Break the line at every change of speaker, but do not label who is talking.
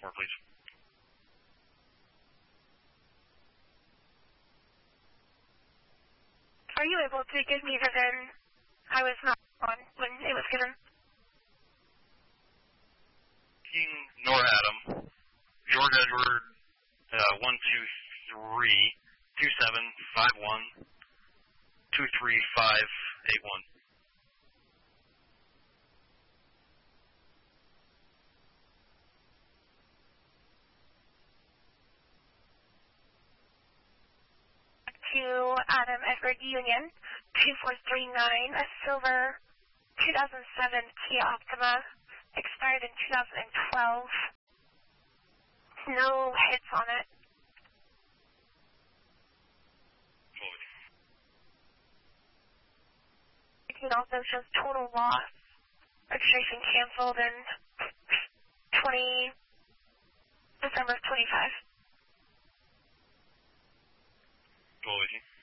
Baltimore, please.
Are you able to give me the VIN? I was not on when it was given.
King Nor Adam, George Edward, 123-2751-23581.
To Adam Edward Union, 2439, a silver 2007 Kia Optima, expired in 2012. No hits on it. It also shows total loss. Registration canceled in December of 25.
Go with you.